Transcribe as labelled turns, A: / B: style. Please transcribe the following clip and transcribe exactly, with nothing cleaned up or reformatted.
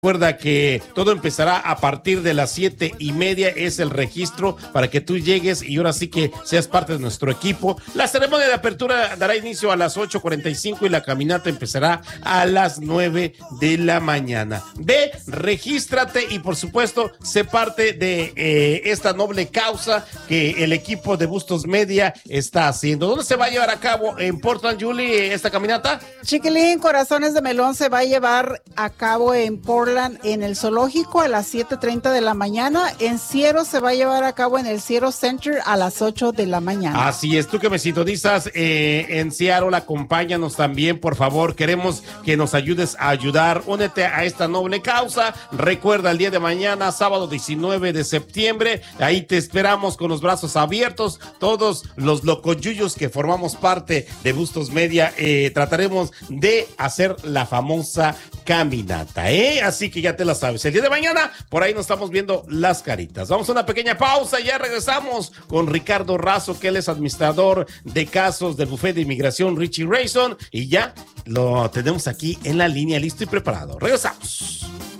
A: Recuerda que todo empezará a partir de las siete y media, es el registro para que tú llegues y ahora sí que seas parte de nuestro equipo. La ceremonia de apertura dará inicio a las ocho cuarenta y cinco y la caminata empezará a las nueve de la mañana. Ve, regístrate y por supuesto sé parte de eh, esta noble causa que el equipo de Bustos Media está haciendo. ¿Dónde se va a llevar a cabo en Portland, Julie, esta caminata?
B: Chiquilín, Corazones de Melón se va a llevar a cabo en Portland, en el zoológico a las siete treinta de la mañana. En Ciero se va a llevar a cabo en el Ciero Center a las ocho de la mañana.
A: Así es, tú que me sintonizas eh, en Seattle, acompáñanos también, por favor. Queremos que nos ayudes a ayudar. Únete a esta noble causa. Recuerda, el día de mañana, sábado diecinueve de septiembre, ahí te esperamos con los brazos abiertos. Todos los locoyuyos que formamos parte de Bustos Media, eh, trataremos de hacer la famosa caminata, ¿eh? Así que ya te la sabes. El día de mañana, por ahí nos estamos viendo las caritas. Vamos a una pequeña pausa y ya regresamos con Ricardo Razo, que él es administrador de casos del Bufete de Inmigración Richie Rayson, y ya lo tenemos aquí en la línea, listo y preparado. Regresamos.